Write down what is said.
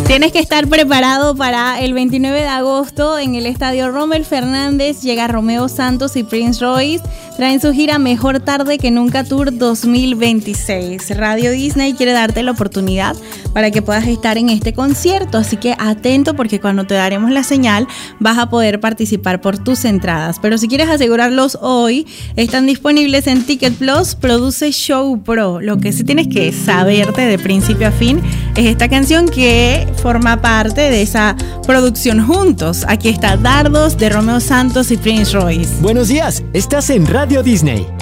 Tienes que estar preparado para el 29 de agosto en el estadio Rommel Fernández. Llega Romeo Santos y Prince Royce. Traen su gira Mejor Tarde que Nunca Tour 2026. Radio Disney quiere darte la oportunidad para que puedas estar en este concierto. Así que atento, porque cuando te daremos la señal vas a poder participar por tus entradas. Pero si quieres asegurarlos hoy, están disponibles en Ticket Plus. Produce Show Pro. Lo que sí tienes que saberte de principio a fin es esta canción que forma parte de esa producción juntos. Aquí está Dardos de Romeo Santos y Prince Royce. Buenos días, estás en Radio Disney.